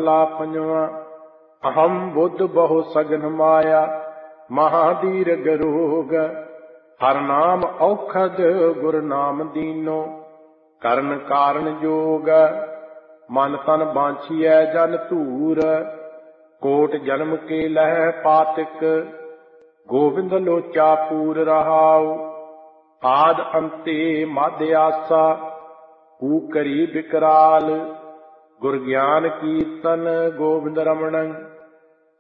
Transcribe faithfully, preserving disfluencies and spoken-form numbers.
ਮਹਲਾ ਪੰਜਵਾਂ। ਅਹੰ ਬੁੱਧ ਬਹੁ ਸਗਨ ਮਾਇਆ ਮਹਾਦੀਰ ਗਰੋਗ। ਹਰ ਨਾਮ ਔਖਦ ਗੁਰ ਨਾਮ ਦੀਨੋ ਕਰਨ ਕਾਰਨ ਜੋਗ। ਮਨ ਤਨ ਬਾਂਛੀਐ ਜਨ ਧੂਰ ਕੋਟ ਜਨਮ ਕੇ ਲਹਿ ਪਾਤਿਕ। ਗੋਬਿੰਦ ਲੋਚਾ ਪੂਰ ਰਹਾਉ ਆਦ ਅੰਤੇ ਮਧ ਆਸਾ। ਕੂ ਕਰੀ ਬਿਕਰਾਲ ਗੁਰ ਗਿਆਨ ਕੀਰਤਨ ਗੋਬਿੰਦ ਰਮਣੰ।